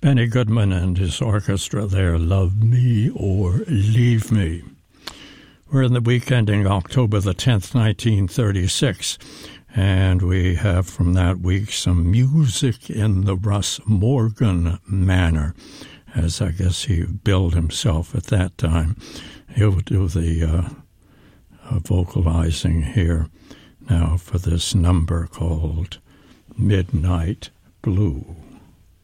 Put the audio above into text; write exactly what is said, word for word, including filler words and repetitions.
Benny Goodman and his orchestra there, Love Me or Leave Me. We're in the week ending October the tenth, nineteen thirty-six, and we have from that week some music in the Russ Morgan manner, as I guess he billed himself at that time. He'll do the uh, uh, vocalizing here now for this number called Midnight Blue.